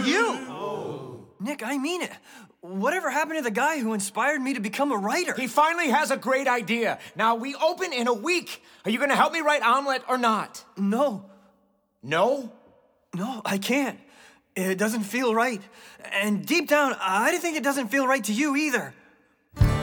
You! Nick, I mean it. Whatever happened to the guy who inspired me to become a writer? He finally has a great idea. Now, we open in a week. Are you gonna help me write Omelette or not? No. No? No, I can't. It doesn't feel right. And deep down, I think it doesn't feel right to you either.